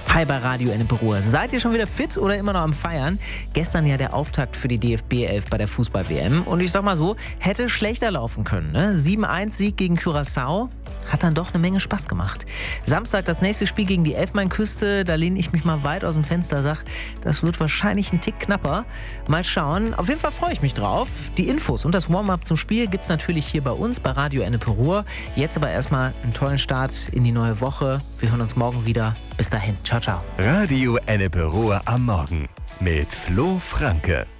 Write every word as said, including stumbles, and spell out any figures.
Hi bei Radio Ennepe Ruhr. Seid ihr schon wieder fit oder immer noch am Feiern? Gestern ja der Auftakt für die D F B elf bei der Fußball-W M. Und ich sag mal so, hätte schlechter laufen können. Ne? sieben eins Sieg gegen Curaçao. Hat dann doch eine Menge Spaß gemacht. Samstag das nächste Spiel gegen die Elfmeinküste. Da lehne ich mich mal weit aus dem Fenster, sag, das wird wahrscheinlich ein Tick knapper. Mal schauen. Auf jeden Fall freue ich mich drauf. Die Infos und das Warm-up zum Spiel gibt's natürlich hier bei uns bei Radio Ennepe Ruhr. Jetzt aber erstmal einen tollen Start in die neue Woche. Wir hören uns morgen wieder. Bis dahin. Ciao, ciao. Radio Ennepe Ruhr am Morgen mit Flo Franke.